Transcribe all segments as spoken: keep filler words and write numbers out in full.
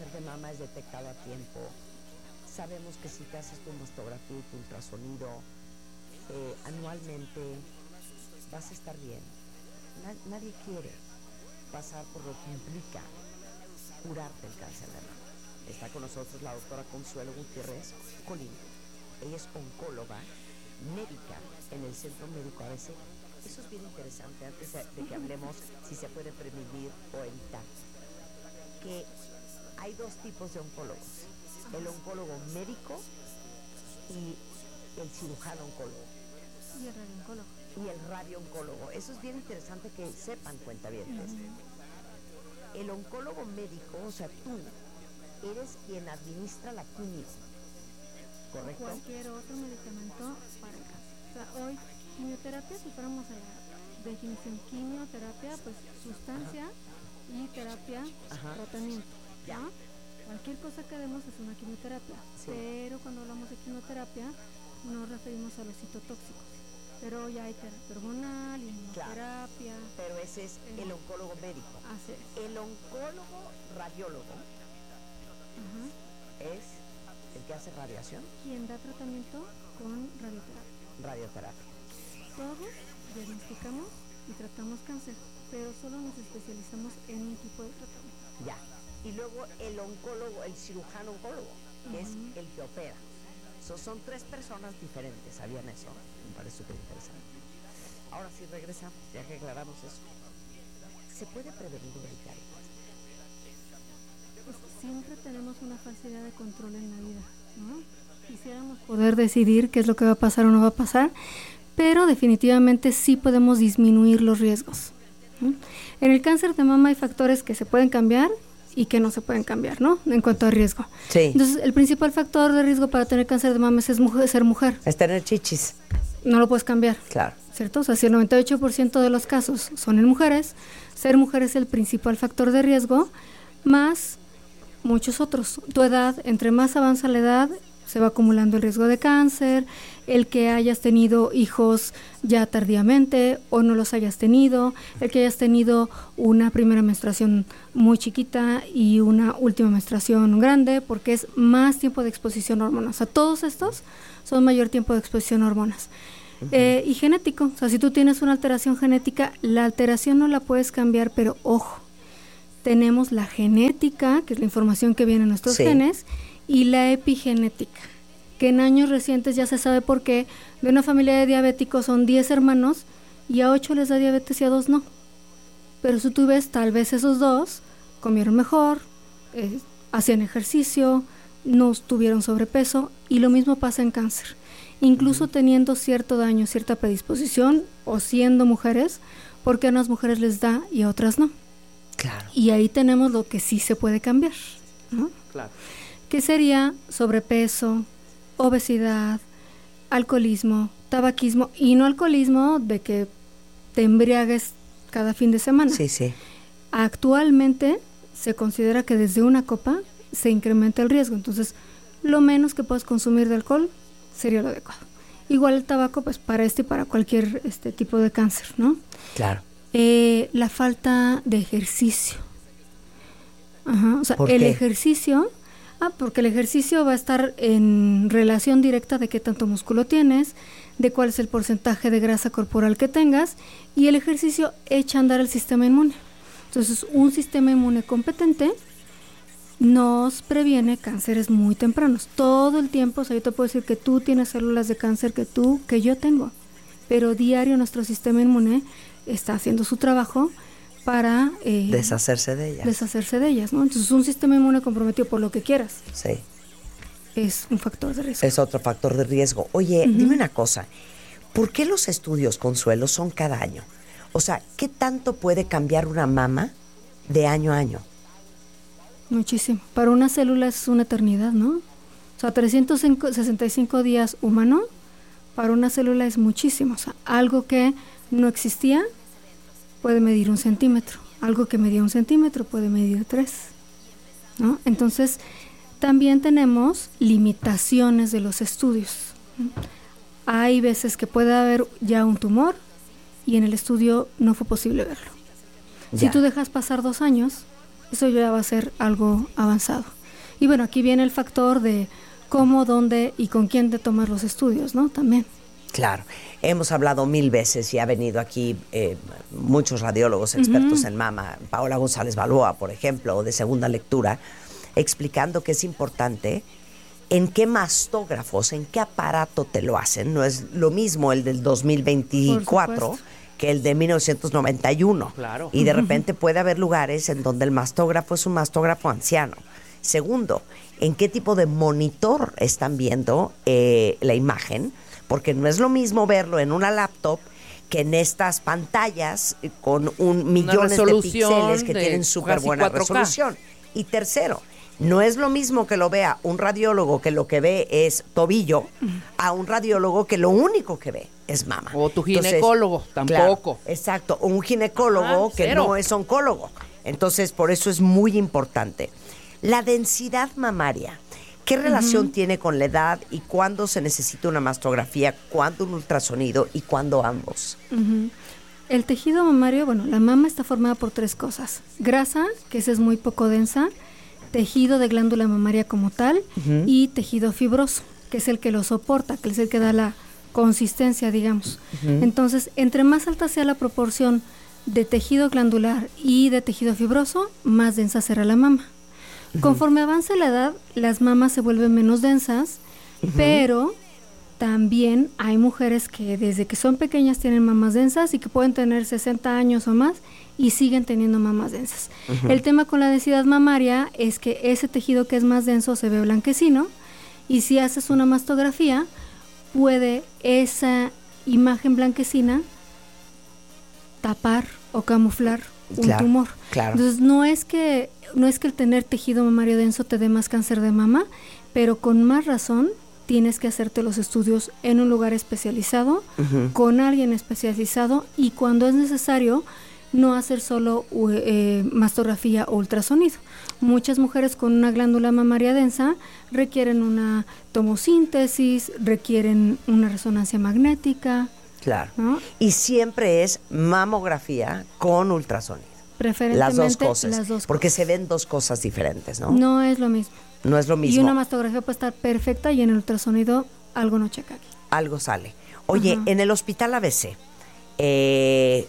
cáncer de mama es detectado a tiempo. Sabemos que si te haces tu mastografía y tu ultrasonido eh, anualmente, vas a estar bien. Na- nadie quiere pasar por lo que implica curarte el cáncer de mama. Está con nosotros la doctora Consuelo Gutiérrez Colín. Ella es oncóloga médica en el Centro Médico A B C. Eso es bien interesante antes de, de que hablemos si se puede prevenir o evitar. Que hay dos tipos de oncólogos. El oncólogo médico y el cirujano oncólogo. Y el radiooncólogo. Y el radiooncólogo. Eso es bien interesante que sepan, cuentavientes. Uh-huh. El oncólogo médico, o sea, tú eres quien administra la quimio, ¿correcto? O cualquier otro medicamento para el cáncer. O sea, hoy, quimioterapia, si fuéramos a la definición quimioterapia, pues sustancia Ajá. y terapia, Ajá. tratamiento. Ya. ¿no? Cualquier cosa que demos es una quimioterapia, sí. pero cuando hablamos de quimioterapia nos referimos a los citotóxicos. Pero ya hay terapia hormonal, inmunoterapia. Claro, pero ese es el, el oncólogo médico. Así es. El oncólogo radiólogo Ajá. es el que hace radiación. Quien da tratamiento con radioterapia. Radioterapia. Todos diagnosticamos y tratamos cáncer, pero solo nos especializamos en un tipo de tratamiento. Ya. Y luego el oncólogo, el cirujano oncólogo, que uh-huh. es el que opera. So, son tres personas diferentes, ¿sabían eso? Me parece súper interesante. Ahora sí regresamos, ya que aclaramos eso. ¿Se puede prevenir o evitar? Pues siempre tenemos una falsedad de control en la vida, ¿no? Quisiéramos poder decidir qué es lo que va a pasar o no va a pasar, pero definitivamente sí podemos disminuir los riesgos, ¿no? En el cáncer de mama hay factores que se pueden cambiar y que no se pueden cambiar, ¿no? En cuanto a riesgo. Sí. Entonces, el principal factor de riesgo para tener cáncer de mama es mujer, ser mujer. Es tener chichis. No lo puedes cambiar. Claro. ¿Cierto? O sea, si el noventa y ocho por ciento de los casos son en mujeres, ser mujer es el principal factor de riesgo, más muchos otros. Tu edad, entre más avanza la edad, se va acumulando el riesgo de cáncer, el que hayas tenido hijos ya tardíamente o no los hayas tenido, el que hayas tenido una primera menstruación muy chiquita y una última menstruación grande, porque es más tiempo de exposición a hormonas. O sea, todos estos son mayor tiempo de exposición a hormonas. Uh-huh. Eh, y genético, o sea, si tú tienes una alteración genética, la alteración no la puedes cambiar, pero ojo, tenemos la genética, que es la información que viene en nuestros sí. genes, y la epigenética, que en años recientes ya se sabe por qué de una familia de diabéticos son diez hermanos y a ocho les da diabetes y a dos no. Pero si tú ves, tal vez esos dos comieron mejor, eh, hacían ejercicio, no tuvieron sobrepeso, y lo mismo pasa en cáncer. Incluso uh-huh. teniendo cierto daño, cierta predisposición, o siendo mujeres, porque a unas mujeres les da y a otras no. Claro. Y ahí tenemos lo que sí se puede cambiar, ¿no? Claro. Que sería sobrepeso, obesidad, alcoholismo, tabaquismo, y no alcoholismo de que te embriagues cada fin de semana. Sí, sí. Actualmente se considera que desde una copa se incrementa el riesgo, entonces lo menos que puedas consumir de alcohol sería lo adecuado. Igual el tabaco, pues para este y para cualquier este tipo de cáncer, ¿no? Claro. Eh, la falta de ejercicio. Ajá, o sea, ¿por el qué? ejercicio... Ah, porque el ejercicio va a estar en relación directa de qué tanto músculo tienes, de cuál es el porcentaje de grasa corporal que tengas, y el ejercicio echa a andar el sistema inmune. Entonces, un sistema inmune competente nos previene cánceres muy tempranos. Todo el tiempo, o sea, yo te puedo decir que tú tienes células de cáncer que tú, que yo tengo, pero diario nuestro sistema inmune está haciendo su trabajo para eh, deshacerse de ellas. Deshacerse de ellas, ¿no? Entonces, un sistema inmune comprometido por lo que quieras. Sí. Es un factor de riesgo. Es otro factor de riesgo. Oye, uh-huh. dime una cosa. ¿Por qué los estudios, Consuelo, son cada año? O sea, ¿qué tanto puede cambiar una mama de año a año? Muchísimo. Para una célula es una eternidad, ¿no? O sea, trescientos sesenta y cinco días humano, para una célula es muchísimo. O sea, algo que no existía puede medir un centímetro, algo que medía un centímetro puede medir tres, ¿no? Entonces, también tenemos limitaciones de los estudios, ¿no? Hay veces que puede haber ya un tumor y en el estudio no fue posible verlo. Ya. Si tú dejas pasar dos años, eso ya va a ser algo avanzado. Y bueno, aquí viene el factor de cómo, dónde y con quién te tomas los estudios, ¿no? También. Claro, hemos hablado mil veces y ha venido aquí eh, muchos radiólogos expertos uh-huh. en mama, Paola González Balboa, por ejemplo, o de Segunda Lectura, explicando que es importante en qué mastógrafos, en qué aparato te lo hacen. No es lo mismo el del dos mil veinticuatro que el de mil novecientos noventa y uno. Claro. Y de repente puede haber lugares en donde el mastógrafo es un mastógrafo anciano. Segundo, en qué tipo de monitor están viendo eh, la imagen, porque no es lo mismo verlo en una laptop que en estas pantallas con un millones de píxeles que de tienen súper buena resolución. Y tercero, no es lo mismo que lo vea un radiólogo que lo que ve es tobillo uh-huh. a un radiólogo que lo único que ve es mama. O tu ginecólogo, Entonces, tampoco. Claro, exacto, o un ginecólogo ah, que cero. no es oncólogo. Entonces, por eso es muy importante. La densidad mamaria, ¿qué relación uh-huh. tiene con la edad y cuándo se necesita una mastografía, cuándo un ultrasonido y cuándo ambos? Uh-huh. El tejido mamario, bueno, la mama está formada por tres cosas. Grasa, que esa es muy poco densa, tejido de glándula mamaria como tal uh-huh. y tejido fibroso, que es el que lo soporta, que es el que da la consistencia, digamos. Uh-huh. Entonces, entre más alta sea la proporción de tejido glandular y de tejido fibroso, más densa será la mama. Uh-huh. Conforme avanza la edad, las mamas se vuelven menos densas, uh-huh. pero también hay mujeres que desde que son pequeñas tienen mamas densas y que pueden tener sesenta años o más y siguen teniendo mamas densas. Uh-huh. El tema con la densidad mamaria es que ese tejido que es más denso se ve blanquecino y si haces una mastografía puede esa imagen blanquecina tapar o camuflar un claro, tumor. Claro. Entonces no es que no es que el tener tejido mamario denso te dé más cáncer de mama, pero con más razón tienes que hacerte los estudios en un lugar especializado, uh-huh. con alguien especializado y cuando es necesario no hacer solo eh, mastografía o ultrasonido. Muchas mujeres con una glándula mamaria densa requieren una tomosíntesis, requieren una resonancia magnética. Claro. ¿No? Y siempre es mamografía con ultrasonido. Preferentemente las dos cosas. Las dos porque cosas. se ven dos cosas diferentes, ¿no? No es lo mismo. No es lo mismo. Y una mastografía puede estar perfecta y en el ultrasonido algo no checa aquí. Algo sale. Oye, uh-huh. en el hospital A B C, eh,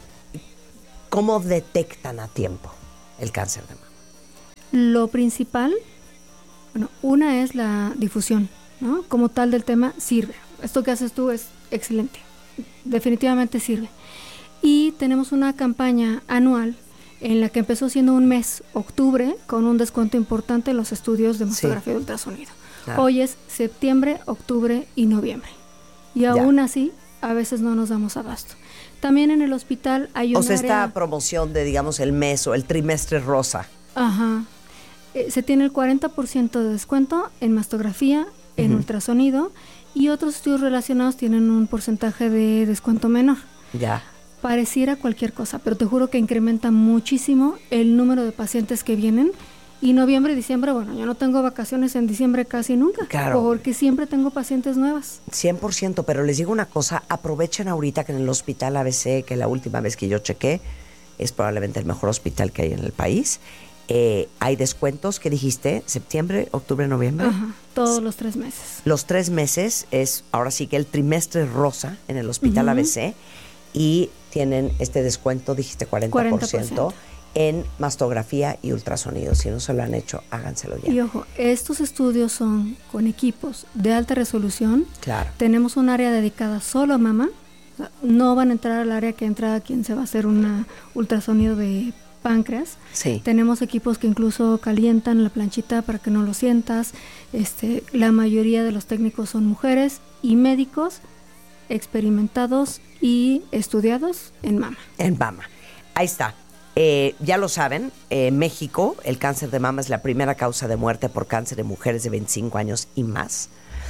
¿cómo detectan a tiempo el cáncer de mama? Lo principal, bueno, una es la difusión, ¿no? Como tal del tema sirve. Esto que haces tú es excelente. Definitivamente sirve. Y tenemos una campaña anual en la que empezó siendo un mes, octubre, con un descuento importante en los estudios de mastografía sí. de ultrasonido. Claro. Hoy es septiembre, octubre y noviembre. Y aún ya. así, a veces no nos damos abasto. También en el hospital hay un O sea, área... esta promoción de, digamos, el mes o el trimestre rosa. Ajá. Eh, se tiene el cuarenta por ciento de descuento en mastografía, en uh-huh. ultrasonido, y otros estudios relacionados tienen un porcentaje de descuento menor. Ya. Pareciera cualquier cosa, pero te juro que incrementa muchísimo el número de pacientes que vienen. Y noviembre y diciembre, bueno, yo no tengo vacaciones en diciembre casi nunca, claro. porque siempre tengo pacientes nuevas. cien por ciento, pero les digo una cosa, aprovechen ahorita que en el hospital A B C, que la última vez que yo chequé, es probablemente el mejor hospital que hay en el país, eh, hay descuentos, ¿qué dijiste? ¿Septiembre, octubre, noviembre? Ajá, todos los tres meses. Los tres meses es ahora sí que el trimestre rosa en el hospital uh-huh. A B C y tienen este descuento, dijiste cuarenta por ciento. cuarenta por ciento. En mastografía y ultrasonido. Si no se lo han hecho, háganselo ya. Y ojo, estos estudios son con equipos de alta resolución. Claro. Tenemos un área dedicada solo a mama. O sea, no van a entrar al área que entra quien se va a hacer un ultrasonido de páncreas. Sí. Tenemos equipos que incluso calientan la planchita para que no lo sientas. Este, la mayoría de los técnicos son mujeres y médicos experimentados y estudiados en mama. En mama. Ahí está. Eh, ya lo saben, en eh, México el cáncer de mama es la primera causa de muerte por cáncer de mujeres de veinticinco años y más.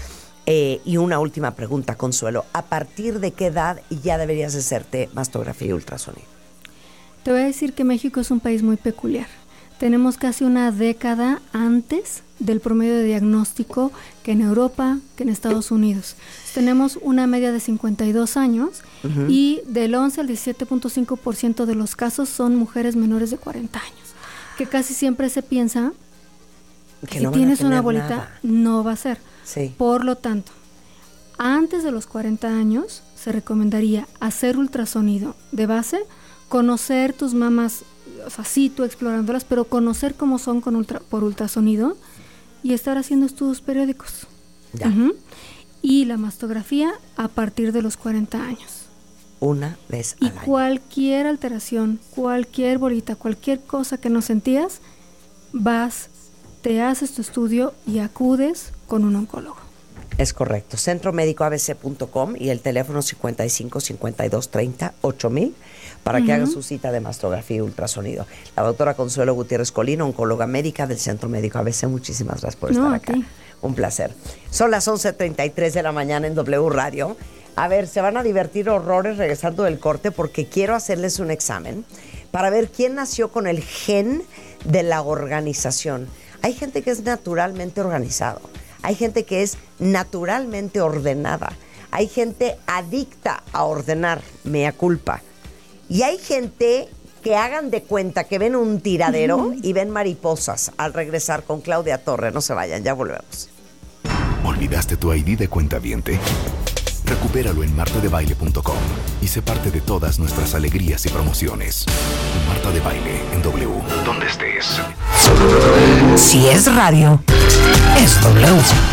Eh, y una última pregunta, Consuelo. ¿A partir de qué edad ya deberías hacerte mastografía y ultrasonido? Te voy a decir que México es un país muy peculiar. Tenemos casi una década antes del promedio de diagnóstico que en Europa, que en Estados Unidos. Tenemos una media de cincuenta y dos años uh-huh. y del once al diecisiete punto cinco por ciento de los casos son mujeres menores de cuarenta años. que casi siempre se piensa que si no tienes una bolita, nada. no va a ser. Sí. Por lo tanto, antes de los cuarenta años, se recomendaría hacer ultrasonido de base, conocer tus mamas, o sea, sí tú explorándolas, pero conocer cómo son con ultra, por ultrasonido y estar haciendo estudios periódicos. Ya. Uh-huh. Y la mastografía a partir de los cuarenta años. Una vez y al año. Cualquier alteración, cualquier bolita, cualquier cosa que no sentías, vas, te haces tu estudio y acudes con un oncólogo. Es correcto. centro médico a b c punto com y el teléfono cincuenta y cinco, cincuenta y dos, treinta, ocho mil para uh-huh. que haga su cita de mastografía y ultrasonido. La doctora Consuelo Gutiérrez Colín, oncóloga médica del Centro Médico A B C. Muchísimas gracias por estar no, acá. Ti. Un placer. Son las once treinta y tres de la mañana en W Radio. A ver, se van a divertir horrores regresando del corte porque quiero hacerles un examen para ver quién nació con el gen de la organización. Hay gente que es naturalmente organizado. Hay gente que es naturalmente ordenada. Hay gente adicta a ordenar, mea culpa. Y hay gente que hagan de cuenta que ven un tiradero y ven mariposas. Al regresar con Claudia Torre. No se vayan, ya volvemos. ¿Olvidaste tu I D de cuentaviente? Recupéralo en marta de baile punto com y sé parte de todas nuestras alegrías y promociones. Marta de Baile en W, donde estés. Si es radio, es W.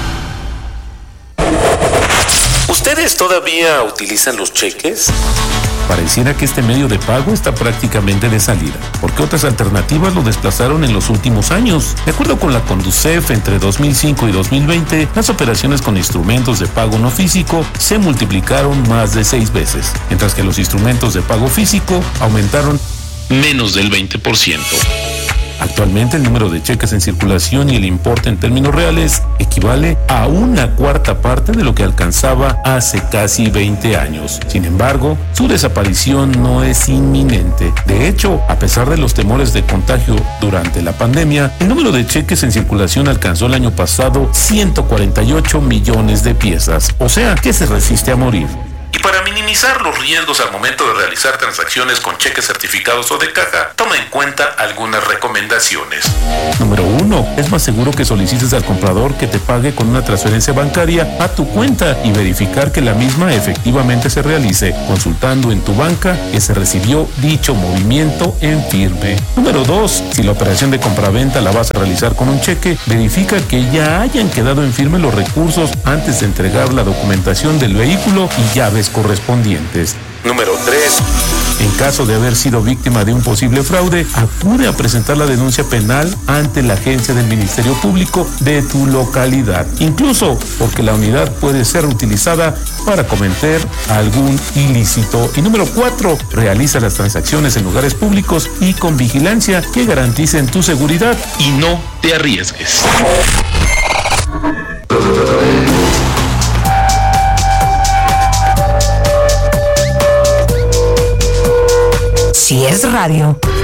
¿Ustedes todavía utilizan los cheques? Pareciera que este medio de pago está prácticamente de salida, porque otras alternativas lo desplazaron en los últimos años. De acuerdo con la Conducef, entre dos mil cinco y dos mil veinte, las operaciones con instrumentos de pago no físico se multiplicaron más de seis veces, mientras que los instrumentos de pago físico aumentaron menos del veinte por ciento. Actualmente el número de cheques en circulación y el importe en términos reales equivale a una cuarta parte de lo que alcanzaba hace casi veinte años. Sin embargo, su desaparición no es inminente. De hecho, a pesar de los temores de contagio durante la pandemia, el número de cheques en circulación alcanzó el año pasado ciento cuarenta y ocho millones de piezas, o sea, que se resiste a morir. Y para minimizar los riesgos al momento de realizar transacciones con cheques certificados o de caja, toma en cuenta algunas recomendaciones. Número uno. Es más seguro que solicites al comprador que te pague con una transferencia bancaria a tu cuenta y verificar que la misma efectivamente se realice, consultando en tu banca que se recibió dicho movimiento en firme. Número dos. Si la operación de compraventa la vas a realizar con un cheque, verifica que ya hayan quedado en firme los recursos antes de entregar la documentación del vehículo y llaves correspondientes. Número tres. En caso de haber sido víctima de un posible fraude, acude a presentar la denuncia penal ante la agencia del Ministerio Público de tu localidad, incluso porque la unidad puede ser utilizada para cometer algún ilícito. Y número cuatro, realiza las transacciones en lugares públicos y con vigilancia que garanticen tu seguridad y no te arriesgues. Si es radio,